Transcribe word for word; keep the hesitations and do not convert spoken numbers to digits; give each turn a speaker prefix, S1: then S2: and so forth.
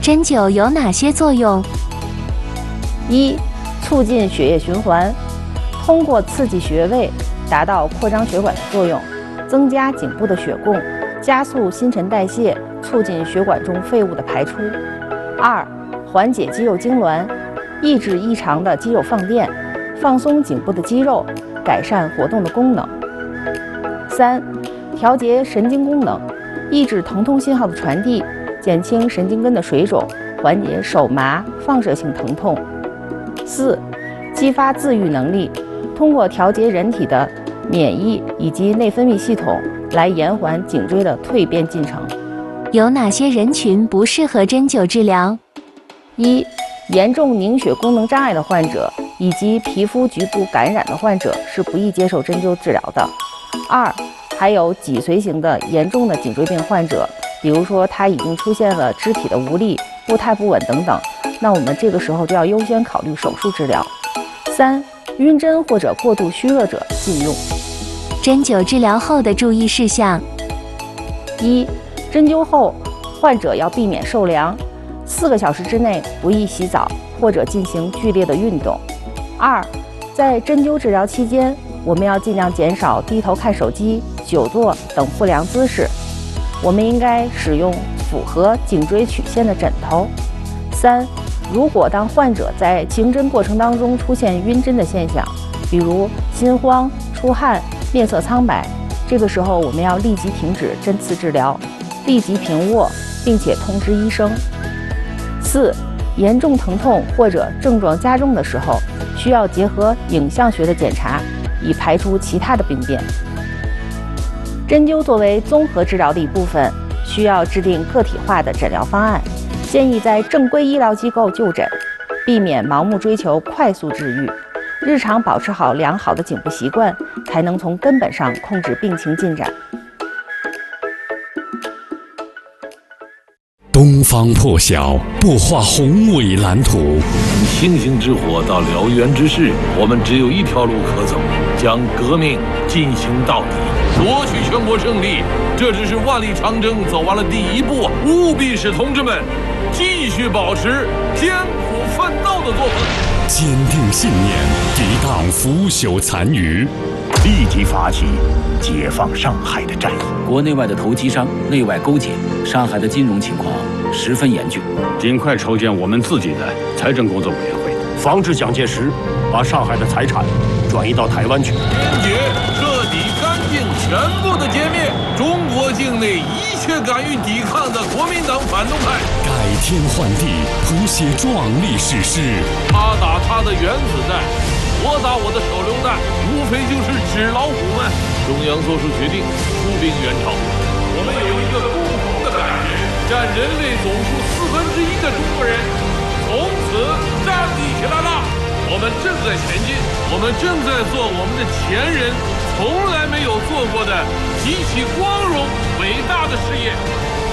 S1: 针灸有哪些作用？
S2: 一、促进血液循环，通过刺激穴位，达到扩张血管的作用，增加颈部的血供，加速新陈代谢，促进血管中废物的排出。二、缓解肌肉痉挛，抑制异常的肌肉放电，放松颈部的肌肉，改善活动的功能。三、调节神经功能，抑制疼痛信号的传递，减轻神经根的水肿，缓解手麻、放射性疼痛。四、激发自愈能力，通过调节人体的免疫以及内分泌系统，来延缓颈椎的蜕变进程。
S1: 有哪些人群不适合针灸治疗？
S2: 一、严重凝血功能障碍的患者以及皮肤局部感染的患者是不宜接受针灸治疗的。二、还有脊髓型的严重的颈椎病患者，比如说他已经出现了肢体的无力、步态不稳等等，那我们这个时候就要优先考虑手术治疗。三、晕针或者过度虚热者禁用。
S1: 针灸治疗后的注意事项：
S2: 一、针灸后，患者要避免受凉，四个小时之内不宜洗澡或者进行剧烈的运动。二、在针灸治疗期间，我们要尽量减少低头看手机、久坐等不良姿势。我们应该使用符合颈椎曲线的枕头。三、如果当患者在行针过程当中出现晕针的现象，比如心慌、出汗、面色苍白，这个时候我们要立即停止针刺治疗，立即平卧，并且通知医生。四、严重疼痛或者症状加重的时候，需要结合影像学的检查，以排除其他的病变。针灸作为综合治疗的一部分，需要制定个体化的诊疗方案，建议在正规医疗机构就诊，避免盲目追求快速治愈，日常保持好良好的颈部习惯，才能从根本上控制病情进展。
S3: 东方破晓，擘画宏伟蓝图。
S4: 从星星之火到燎原之势，我们只有一条路可走，将革命进行到底，夺取全国胜利。这只是万里长征走完了第一步，务必使同志们继续保持艰苦奋斗的作风，
S3: 坚定信念，抵挡腐朽残余，
S5: 立即发起解放上海的战役。
S6: 国内外的投机商内外勾结，上海的金融情况十分严峻，
S7: 尽快筹建我们自己的财政工作委员会，
S5: 防止蒋介石把上海的财产转移到台湾去，
S4: 坚决彻底干净全部的歼灭中国境内一切敢于抵抗的国民党反动派，
S3: 改天换地，谱写壮丽史诗。
S4: 他打他的原子弹，我打我的手榴弹，无非就是纸老虎们。中央做出决定，出兵援朝。我们有一个共同的感觉，占人类总数四分之一的中国人从此站立起来了。我们正在前进，我们正在做我们的前人从来没有做过的极其光荣伟大的事业。